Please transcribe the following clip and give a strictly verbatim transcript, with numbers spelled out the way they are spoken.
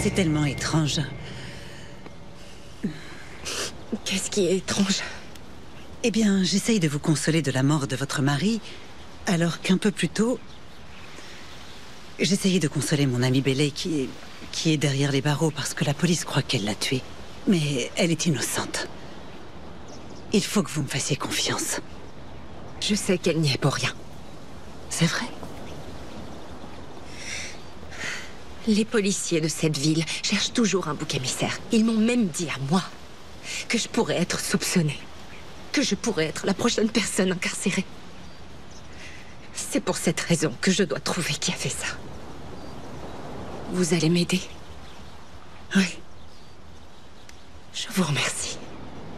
C'est tellement étrange. Qu'est-ce qui est étrange? Eh bien, j'essaye de vous consoler de la mort de votre mari, alors qu'un peu plus tôt, j'essayais de consoler mon amie Bailey qui est, qui est derrière les barreaux parce que la police croit qu'elle l'a tuée. Mais elle est innocente. Il faut que vous me fassiez confiance. Je sais qu'elle n'y est pour rien. C'est vrai? Les policiers de cette ville cherchent toujours un bouc émissaire. Ils m'ont même dit à moi que je pourrais être soupçonnée. Que je pourrais être la prochaine personne incarcérée. C'est pour cette raison que je dois trouver qui a fait ça. Vous allez m'aider? Oui. Je vous remercie.